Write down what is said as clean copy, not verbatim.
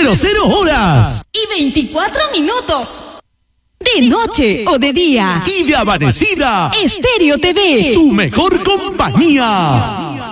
00 horas. Y 24 minutos. De noche o de día. Y de amanecida. Estéreo TV. Tu mejor compañía.